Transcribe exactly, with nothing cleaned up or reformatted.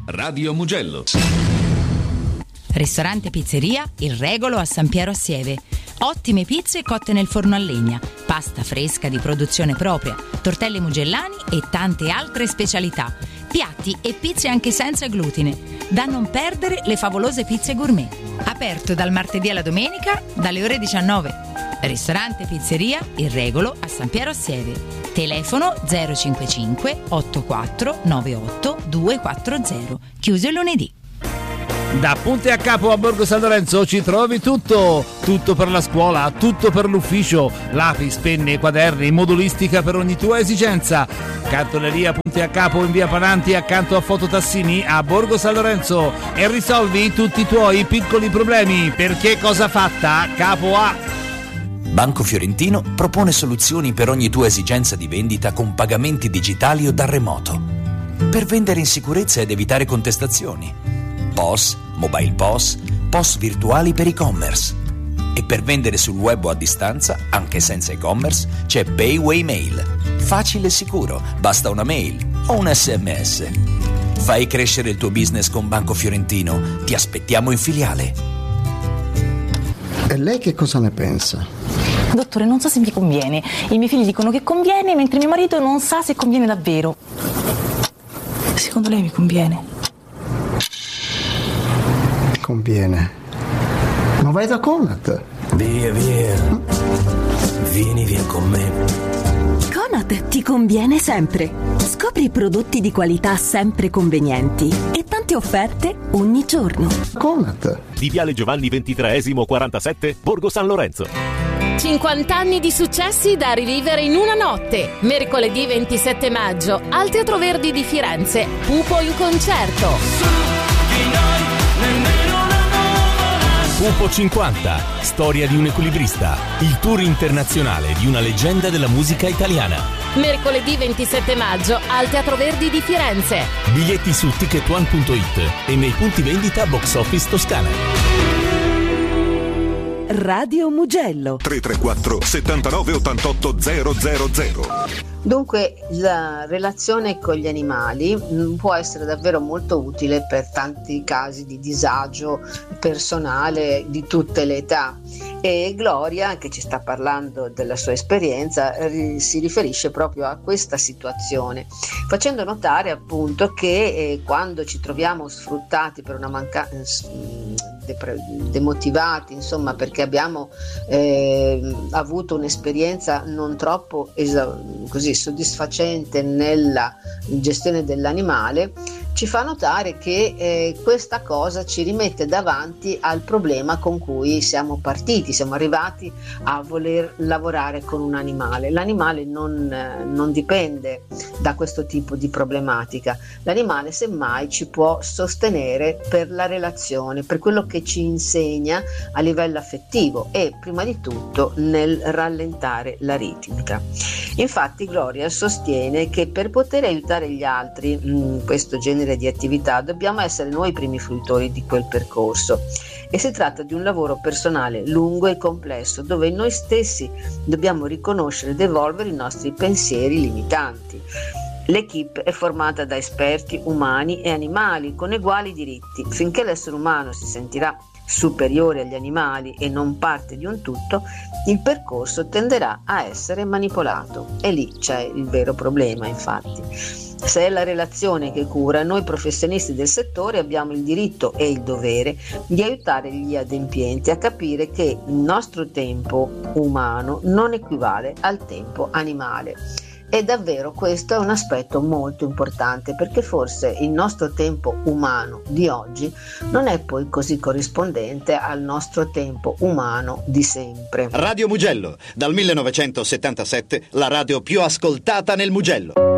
Radio Mugello. Ristorante Pizzeria Il Regolo a San Piero a Sieve. Ottime pizze cotte nel forno a legna, pasta fresca di produzione propria, tortelli mugellani e tante altre specialità. Piatti e pizze anche senza glutine. Da non perdere le favolose pizze gourmet. Aperto dal martedì alla domenica dalle ore diciannove. Ristorante Pizzeria Il Regolo a San Piero a Sieve. Telefono zero cinquantacinque ottantaquattro novantotto duecentoquaranta. Chiuso il lunedì. Da Punti a Capo a Borgo San Lorenzo ci trovi tutto, tutto per la scuola, tutto per l'ufficio, lapis, penne, quaderni, modulistica per ogni tua esigenza. Cartoleria Punti a Capo in via Pananti accanto a Fototassini a Borgo San Lorenzo e risolvi tutti i tuoi piccoli problemi, perché cosa fatta Capo ha. Banco Fiorentino propone soluzioni per ogni tua esigenza di vendita con pagamenti digitali o da remoto, per vendere in sicurezza ed evitare contestazioni. P O S, mobile P O S, P O S virtuali per e-commerce. E per vendere sul web o a distanza, anche senza e-commerce, c'è Payway Mail. Facile e sicuro, basta una mail o un esse emme esse. Fai crescere il tuo business con Banco Fiorentino. Ti aspettiamo in filiale. E lei che cosa ne pensa? Dottore, non so se mi conviene. I miei figli dicono che conviene, mentre mio marito non sa se conviene davvero. Secondo lei mi conviene? Conviene. Ma vai da Conad. Via, via. Vieni via con me. Conad ti conviene sempre. Scopri prodotti di qualità sempre convenienti e tante offerte ogni giorno. Conad. Di Viale Giovanni ventitreesimo quarantasette, Borgo San Lorenzo. cinquanta anni di successi da rivivere in una notte. Mercoledì ventisette maggio al Teatro Verdi di Firenze. Pupo in concerto. Pupo cinquanta, storia di un equilibrista, il tour internazionale di una leggenda della musica italiana. Mercoledì ventisette maggio al Teatro Verdi di Firenze. Biglietti su ticket one punto it e nei punti vendita Box Office Toscana. Radio Mugello tre tre quattro settantanove ottantotto zero zero zero. Dunque la relazione con gli animali può essere davvero molto utile per tanti casi di disagio personale di tutte le età, e Gloria, che ci sta parlando della sua esperienza, si riferisce proprio a questa situazione, facendo notare appunto che eh, quando ci troviamo sfruttati per una mancanza, demotivati, insomma, perché abbiamo eh, avuto un'esperienza non troppo esa- così soddisfacente nella gestione dell'animale, ci fa notare che eh, questa cosa ci rimette davanti al problema con cui siamo partiti, siamo arrivati a voler lavorare con un animale. L'animale non, eh, non dipende da questo tipo di problematica, l'animale semmai ci può sostenere per la relazione, per quello che ci insegna a livello affettivo e prima di tutto nel rallentare la ritmica. Infatti Gloria sostiene che per poter aiutare gli altri in questo genere di attività dobbiamo essere noi i primi fruitori di quel percorso, e si tratta di un lavoro personale lungo e complesso dove noi stessi dobbiamo riconoscere ed evolvere i nostri pensieri limitanti. L'equipe è formata da esperti umani e animali con uguali diritti. Finché l'essere umano si sentirà superiore agli animali e non parte di un tutto, il percorso tenderà a essere manipolato, e lì c'è il vero problema. Infatti, se è la relazione che cura, noi professionisti del settore abbiamo il diritto e il dovere di aiutare gli adempienti a capire che il nostro tempo umano non equivale al tempo animale. E davvero questo è un aspetto molto importante, perché forse il nostro tempo umano di oggi non è poi così corrispondente al nostro tempo umano di sempre. Radio Mugello, dal millenovecentosettantasette la radio più ascoltata nel Mugello.